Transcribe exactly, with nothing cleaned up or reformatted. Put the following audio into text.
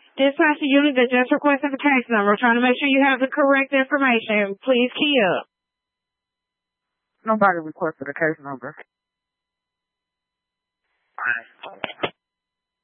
Dispatch unit that just requested the case number. Trying to make sure you have the correct information. Please key up. Nobody requested a case number. Alright.